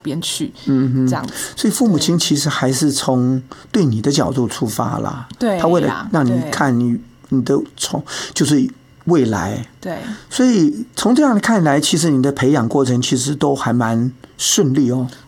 边去，这样子。 所以父母亲其实还是从对你的角度出发啦， 对， 他为了让你看你的就是未来， 对， 所以从这样看来，其实你的培养过程其实都还蛮顺利哦。